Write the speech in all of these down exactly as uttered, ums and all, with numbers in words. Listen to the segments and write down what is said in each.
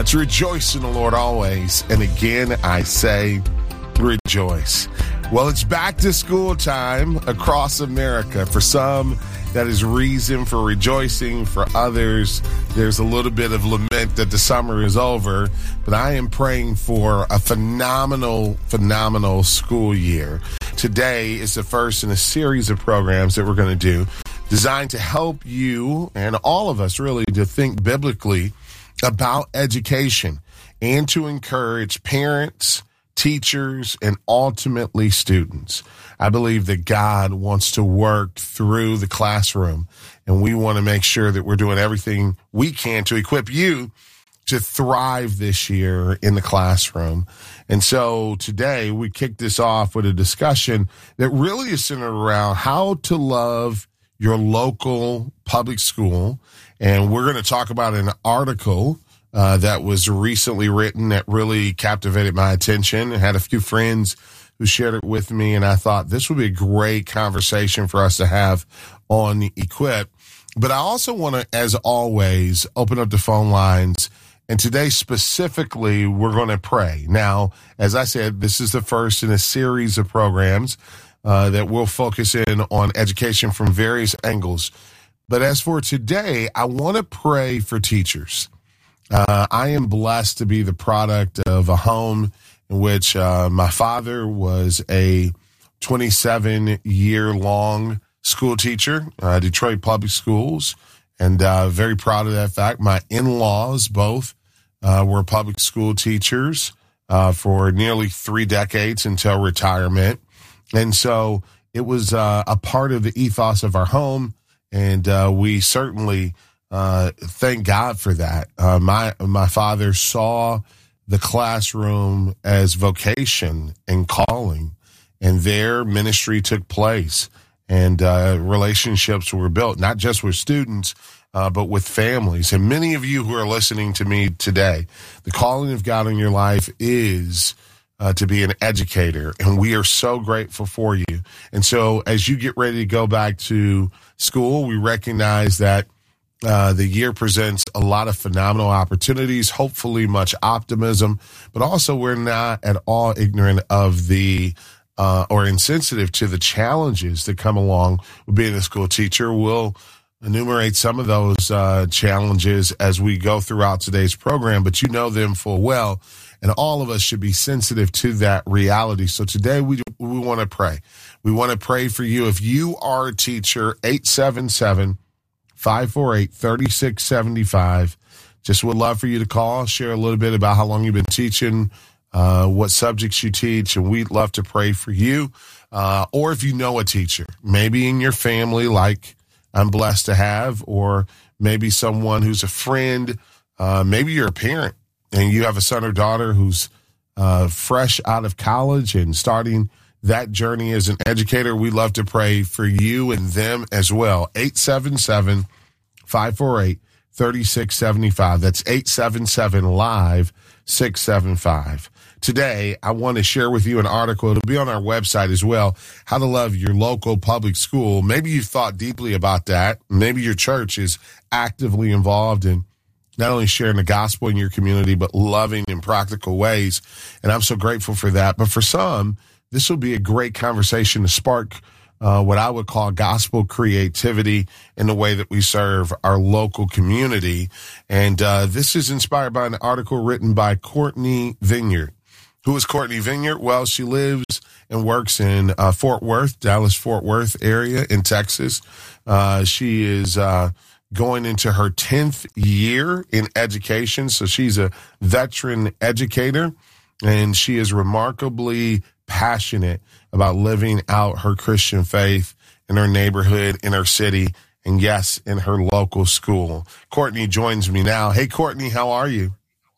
Let's rejoice in the Lord always. And again, I say rejoice. Well, it's back to school time across America. For some, that is reason for rejoicing. For others, there's a little bit of lament that the summer is over. But I am praying for a phenomenal, phenomenal school year. Today is the first in a series of programs that we're going to do designed to help you and all of us really to think biblically about education and to encourage parents, teachers, and ultimately students. I believe that God wants to work through the classroom, and we want to make sure that we're doing everything we can to equip you to thrive this year in the classroom. And so today we kick this off with a discussion that really is centered around how to love your local public school. And we're going to talk about an article uh, that was recently written that really captivated my attention. I had a few friends who shared it with me, and I thought this would be a great conversation for us to have on Equip. But I also want to, as always, open up the phone lines. And today specifically, we're going to pray. Now, as I said, this is the first in a series of programs uh, that will focus in on education from various angles. But as for today, I want to pray for teachers. Uh, I am blessed to be the product of a home in which uh, my father was a twenty-seven year long school teacher, uh, Detroit Public Schools, and uh, very proud of that fact. My in-laws both uh, were public school teachers uh, for nearly three decades until retirement. And so it was uh, a part of the ethos of our home. And uh, we certainly uh, thank God for that. Uh, my my father saw the classroom as vocation and calling, and their ministry took place, and uh, relationships were built, not just with students, uh, but with families. And many of you who are listening to me today, the calling of God in your life is Uh, to be an educator, and we are so grateful for you. And so as you get ready to go back to school, we recognize that uh, the year presents a lot of phenomenal opportunities, hopefully much optimism, but also we're not at all ignorant of the uh, or insensitive to the challenges that come along with being a school teacher. We'll enumerate some of those uh, challenges as we go throughout today's program, but you know them full well. And all of us should be sensitive to that reality. So today we we want to pray. We want to pray for you. If you are a teacher, eight seven seven, five four eight, three six seven five. Just would love for you to call, share a little bit about how long you've been teaching, uh, what subjects you teach, and we'd love to pray for you. Uh, or if you know a teacher, maybe in your family like I'm blessed to have, or maybe someone who's a friend, uh, maybe you're a parent, and you have a son or daughter who's uh, fresh out of college and starting that journey as an educator, we love to pray for you and them as well. eight seven seven, five four eight, three six seven five. That's eight seven seven, live, six seven five. Today, I want to share with you an article. It'll be on our website as well, How to Love Your Local Public School. Maybe you've thought deeply about that. Maybe your church is actively involved in not only sharing the gospel in your community, but loving in practical ways. And I'm so grateful for that. But for some, this will be a great conversation to spark uh, what I would call gospel creativity in the way that we serve our local community. And uh, this is inspired by an article written by Courtney Vineyard. Who is Courtney Vineyard? Well, she lives and works in uh, Fort Worth, Dallas-Fort Worth area in Texas. Uh, she is uh, going into her tenth year in education. So she's a veteran educator, and she is remarkably passionate about living out her Christian faith in her neighborhood, in her city, and yes, in her local school. Courtney joins me now. Hey, Courtney, how are you?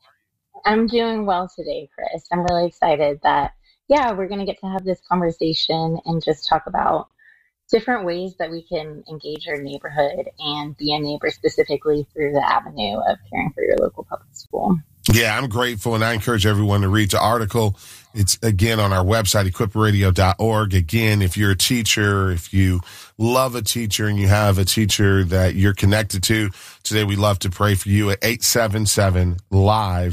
I'm doing well today, Chris. I'm really excited that, yeah, we're going to get to have this conversation and just talk about different ways that we can engage our neighborhood and be a neighbor specifically through the avenue of caring for your local public school. Yeah, I'm grateful, and I encourage everyone to read the article. It's, again, on our website, equip radio dot org. Again, if you're a teacher, if you love a teacher and you have a teacher that you're connected to, today we'd love to pray for you at eight seven seven, live,